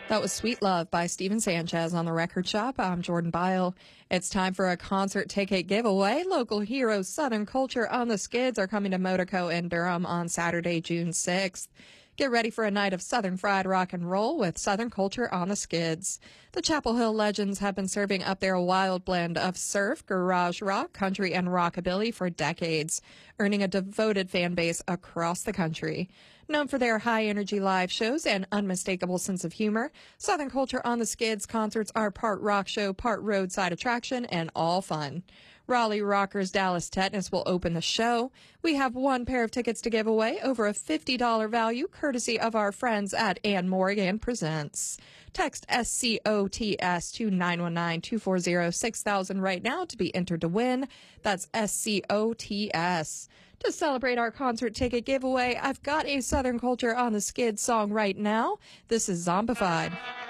That was Sweet Love by Steven Sanchez on The Record Shop. I'm Jordan Byle. It's time for a concert ticket giveaway. Local heroes Southern Culture on the Skids are coming to Motorco in Durham on Saturday, June 6th. Get ready for a night of Southern fried rock and roll with Southern Culture on the Skids. The Chapel Hill Legends have been serving up their wild blend of surf, garage rock, country, and rockabilly for decades, earning a devoted fan base across the country. Known for their high-energy live shows and unmistakable sense of humor, Southern Culture on the Skids concerts are part rock show, part roadside attraction, and all fun. Raleigh Rockers Dallas Tetanus will open the show. We have one pair of tickets to give away, over a $50 value, courtesy of our friends at Ann Morgan Presents. Text SCOTS to 919-240-6000 right now to be entered to win. That's SCOTS. To celebrate our concert ticket giveaway, I've got a Southern Culture on the Skids song right now. This is Zombified.